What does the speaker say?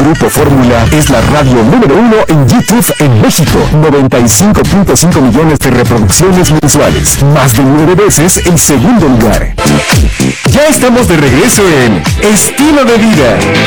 Grupo Fórmula es la radio número 1 en YouTube en México. 95.5 millones de reproducciones mensuales. Más de 9 veces el segundo lugar. Ya estamos de regreso en Estilo de Vida.